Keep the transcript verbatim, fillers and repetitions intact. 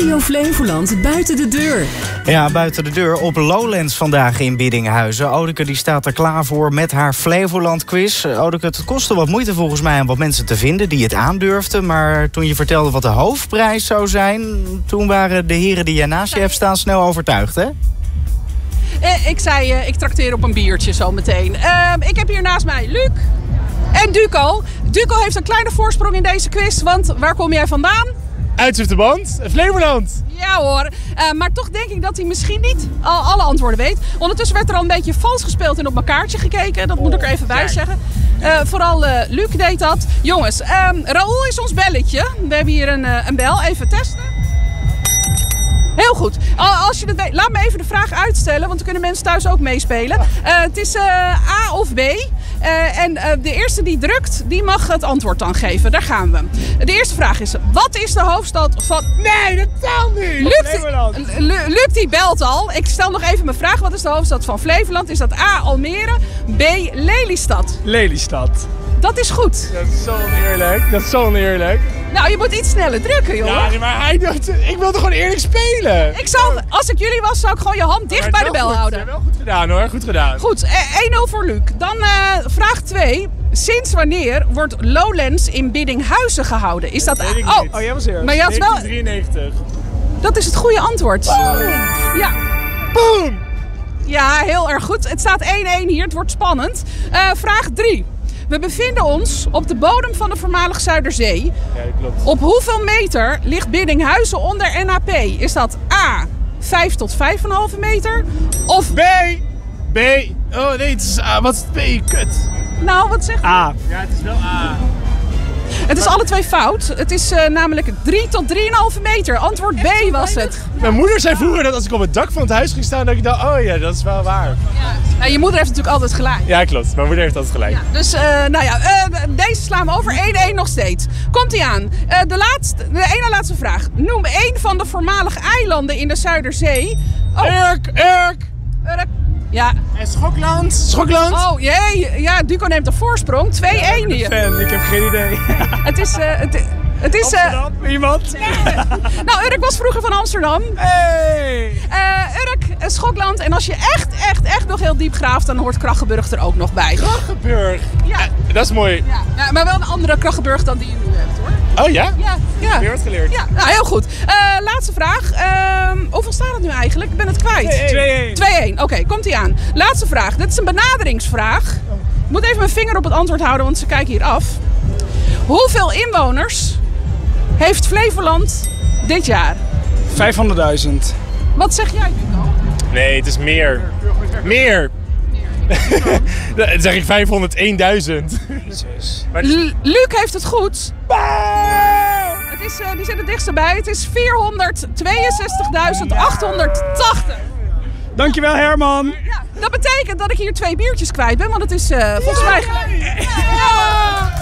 Radio Flevoland buiten de deur. Ja, buiten de deur op Lowlands vandaag in Biddinghuizen. Odeke die staat er klaar voor met haar Flevoland quiz. Odeke, het kostte wat moeite volgens mij om wat mensen te vinden die het aandurfden. Maar toen je vertelde wat de hoofdprijs zou zijn, toen waren de heren die jij naast je hebt staan snel overtuigd, hè? Eh, ik zei, uh, ik trakteer op een biertje zo meteen. Uh, ik heb hier naast mij Luc en Duco. Duco heeft een kleine voorsprong in deze quiz, want waar kom jij vandaan? Uit de band, Flevoland. Ja hoor, uh, maar toch denk ik dat hij misschien niet al alle antwoorden weet. Ondertussen werd er al een beetje vals gespeeld en op mijn kaartje gekeken. Dat moet ik er even bij zeggen. Uh, vooral uh, Luc deed dat. Jongens, um, Raoul is ons belletje. We hebben hier een, uh, een bel. Even testen. Heel goed. Als je het weet, laat me even de vraag uitstellen, want dan kunnen mensen thuis ook meespelen. Uh, het is uh, A of B. Uh, en uh, de eerste die drukt, die mag het antwoord dan geven. Daar gaan we. De eerste vraag is, wat is de hoofdstad van... Nee, dat telt niet! Luc, Luc die belt al. Ik stel nog even mijn vraag. Wat is de hoofdstad van Flevoland? Is dat A, Almere, B, Lelystad? Lelystad. Dat is goed. Dat is zo oneerlijk. Dat is zo oneerlijk. Nou, je moet iets sneller drukken, jongen. Ja, maar hij dacht, ik wilde gewoon eerlijk spelen. Ik zou, als ik jullie was, zou ik gewoon je hand dicht bij de bel goed, houden. Ja, wel goed gedaan hoor, goed gedaan. Goed, één nul voor Luc. Dan uh, vraag twee. Sinds wanneer wordt Lowlands in Biddinghuizen gehouden? Is dat... Dat weet ik oh, niet. Oh, jij was eerst. Maar je had wel... negentien drieënnegentig. Dat is het goede antwoord. Boom. Ja. Boom! Ja, heel erg goed. Het staat één één hier. Het wordt spannend. Uh, vraag drie. We bevinden ons op de bodem van de voormalig Zuiderzee. Ja, dat klopt. Op hoeveel meter ligt Biddinghuizen onder N A P? Is dat A, vijf tot vijf komma vijf meter? Of B! B! Oh nee, het is A. Wat is B? Kut. Nou, wat zeg je? A. Ja, het is wel A. Het is alle twee fout. Het is uh, namelijk drie tot drie komma vijf meter. Antwoord B was het. Mijn moeder zei vroeger dat als ik op het dak van het huis ging staan, dat ik dacht, oh ja, dat is wel waar. Ja. Nou, je moeder heeft natuurlijk altijd gelijk. Ja, klopt. Mijn moeder heeft altijd gelijk. Ja, dus, uh, nou ja, uh, deze slaan we over. één één nog steeds. Komt-ie aan. Uh, de, laatste, de ene laatste vraag. Noem één van de voormalige eilanden in de Zuiderzee. Oh. Urk, Urk. Urk. Ja. En Schokland. Schokland. Oh jee, ja, Duco neemt een voorsprong. twee één hier. Fan, ik heb geen idee. Het is... Uh, het, het is uh... Amsterdam, iemand? Nou, Urk was vroeger van Amsterdam. Hey. Uh, Urk, uh, Schokland. En als je echt, echt, echt nog heel diep graaft, dan hoort Krachenburg er ook nog bij. Krachenburg. Ja. Uh, dat is mooi. Ja. Ja, maar wel een andere Krachenburg dan die je nu hebt, hoor. Oh ja? Ja. ja. Weer wat geleerd. Ja, nou, heel goed. Uh, laatste vraag. Uh, hoeveel staat het nu eigenlijk? Ik ben het kwijt. twee één. twee één. Oké, okay, komt-ie aan. Laatste vraag. Dit is een benaderingsvraag. Ik moet even mijn vinger op het antwoord houden, want ze kijken hier af. Hoeveel inwoners heeft Flevoland dit jaar? vijfhonderdduizend. Wat zeg jij, Duco? Nee, het is meer. Meer. Dan zeg ik vijfhonderdeenduizend. Jezus. Luc heeft het goed. Het is, uh, die zit het dichtst bij. Het is vierhonderdtweeënzestigduizend achthonderdtachtig. Dankjewel, Herman. Ja, dat betekent dat ik hier twee biertjes kwijt ben, want het is uh, volgens mij... Ja.